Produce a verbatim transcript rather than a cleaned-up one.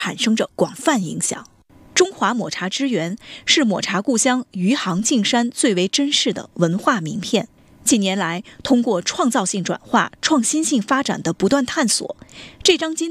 产生着广泛影响。中华抹茶之源是抹茶故乡余杭径山最为珍视的文化名片。近年来，通过创造性转化、创新性发展的不断探索，这张金